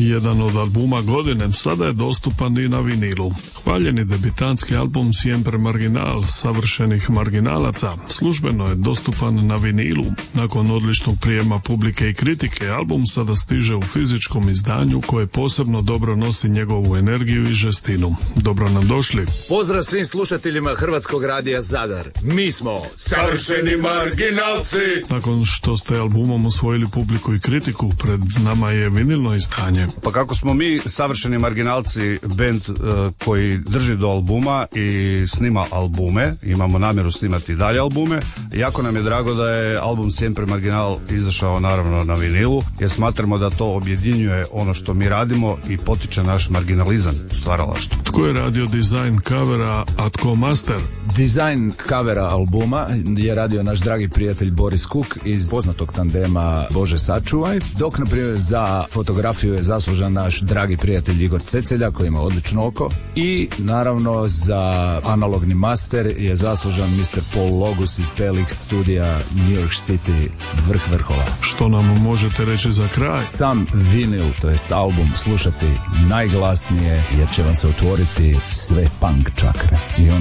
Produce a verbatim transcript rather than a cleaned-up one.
Jedan od albuma godine sada je dostupan i na vinilu. Hvaljeni debitanski album Siempre Marginal, savršenih marginalaca, službeno je dostupan na vinilu. Nakon odličnog prijema publike i kritike, album sada stiže u fizičkom izdanju koje posebno dobro nosi njegovu energiju i žestinu. Dobro nam došli. Pozdrav svim slušateljima Hrvatskog radija Zadar. Mi smo savršeni marginalci. Nakon što ste albumom osvojili publiku i kritiku, pred nama je vinilno izdanje. Pa kako smo mi savršeni marginalci bend uh, koji drži do albuma i snima albume, imamo namjeru snimati dalje albume, jako nam je drago da je album Siempre Marginal izašao naravno na vinilu, jer smatramo da to objedinjuje ono što mi radimo i potiče naš marginalizam u stvaralaštvu. Tko je radio dizajn kavera, a tko master? Dizajn kavera albuma je radio naš dragi prijatelj Boris Kuk iz poznatog tandema Bože sačuvaj, dok na primjer za fotografiju je zaslužan naš dragi prijatelj Igor Cecelja koji ima odlično oko i naravno za analogni master je zaslužan mister Paul Logus iz P L X studija New York City, vrh vrhova. Što nam možete reći za kraj? Sam vinil, to jest album, slušati najglasnije jer će vam se otvoriti sve punk čakre i onda